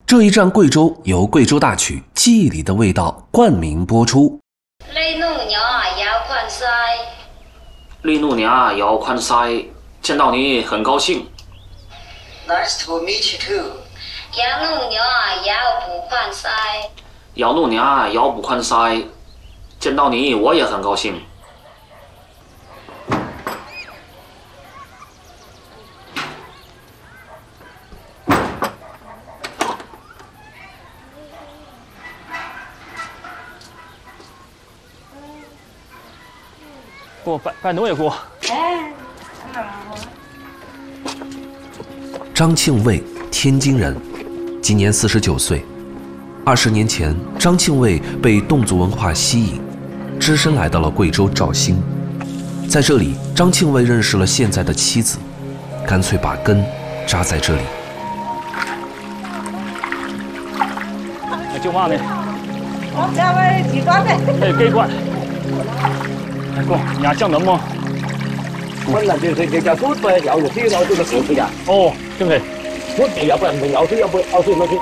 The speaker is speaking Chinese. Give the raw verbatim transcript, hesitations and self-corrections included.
这一站贵州由贵州大曲《记忆里的味道》冠名播出。 你努娘要宽塞， 你努娘要宽塞，见到你很高兴。 Nice to meet you too。 要努娘要不宽塞， 要努娘要不宽塞，见到你我也很高兴。 给我摆摆弄也给我。 哎， 张庆卫，天津人，今年四十九岁。二十年前，张庆卫被侗族文化吸引，只身来到了贵州肇兴。在这里，张庆卫认识了现在的妻子，干脆把根扎在这里。 那舅妈呢？ 我家位几关的？ 哎，几关？哎哥，你家讲能吗？ 本来就是这家猪的要有水，要这个水不呀？ 哦，对不对？ 我要不然没要水，要不熬水喝水。